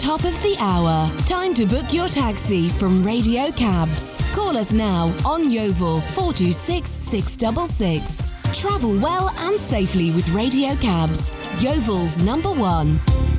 Top of the hour. Time to book your taxi from Radio Cabs. Call us now on Yeovil 426 666. Travel well and safely with Radio Cabs. Yeovil's #1.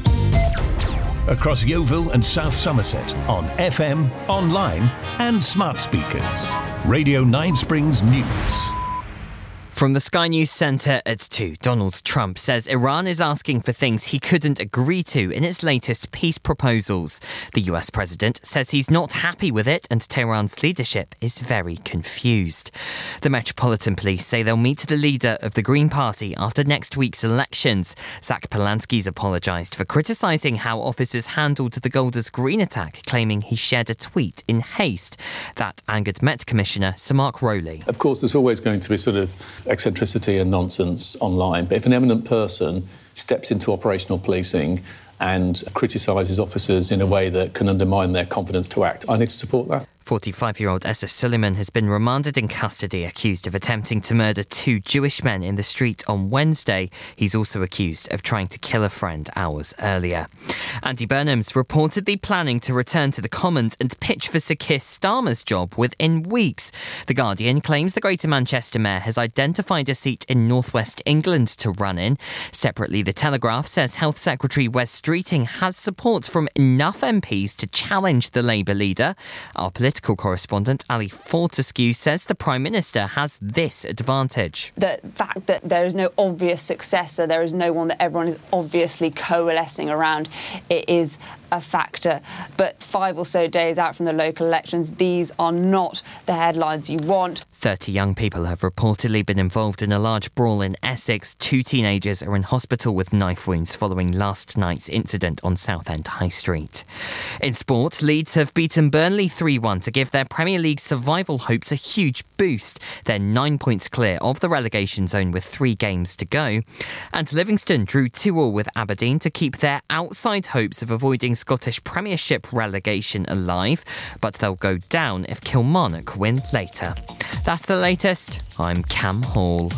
Across Yeovil and South Somerset on FM, online and smart speakers. Radio 9 Springs News. From the Sky News Centre at 2, Donald Trump says Iran is asking for things he couldn't agree to in its latest peace proposals. The US president says he's not happy with it and Tehran's leadership is very confused. The Metropolitan Police say they'll meet the leader of the Green Party after next week's elections. Zach Polanski's apologised for criticising how officers handled the Golders Green attack, claiming he shared a tweet in haste. That angered Met Commissioner Sir Mark Rowley. Of course, there's always going to be sort of eccentricity and nonsense online, but if an eminent person steps into operational policing and criticises officers in a way that can undermine their confidence to act, I need to support that. 45-year-old Essa Suleiman has been remanded in custody, accused of attempting to murder 2 Jewish men in the street on Wednesday. He's also accused of trying to kill a friend hours earlier. Andy Burnham's reportedly planning to return to the Commons and pitch for Sir Keir Starmer's job within weeks. The Guardian claims the Greater Manchester Mayor has identified a seat in North West England to run in. Separately, The Telegraph says Health Secretary Wes Streeting has support from enough MPs to challenge the Labour leader. Our political correspondent Ali Fortescue says the Prime Minister has this advantage. The fact that there is no obvious successor, there is no one that everyone is obviously coalescing around, it is a factor. But 5 or so days out from the local elections, these are not the headlines you want. 30 young people have reportedly been involved in a large brawl in Essex. 2 teenagers are in hospital with knife wounds following last night's incident on Southend High Street. In sport, Leeds have beaten Burnley 3-1 to give their Premier League survival hopes a huge boost. They're 9 points clear of the relegation zone with 3 games to go. And Livingston drew 2-2 with Aberdeen to keep their outside hopes of avoiding Scottish Premiership relegation alive, but they'll go down if Kilmarnock win later. That's the latest. I'm Cam Hall.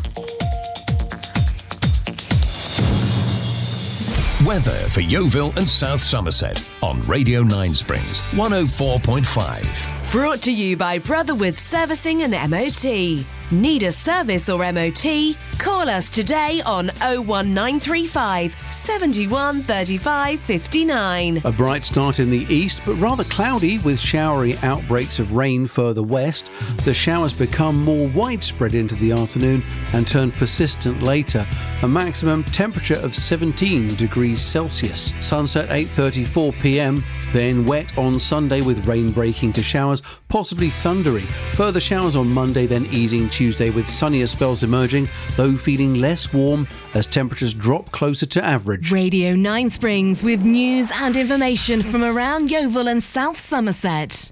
Weather for Yeovil and South Somerset on Radio 9 Springs 104.5. Brought to you by Brotherwood Servicing and MOT. Need a service or MOT? Call us today on 01935 71 35 59. A bright start in the east, but rather cloudy with showery outbreaks of rain further west. The showers become more widespread into the afternoon and turn persistent later. A maximum temperature of 17 degrees Celsius. Sunset 8:34 p.m. Then wet on Sunday with rain breaking to showers, possibly thundery. Further showers on Monday, then easing Tuesday with sunnier spells emerging, though feeling less warm as temperatures drop closer to average. Radio 9 Springs with news and information from around Yeovil and South Somerset.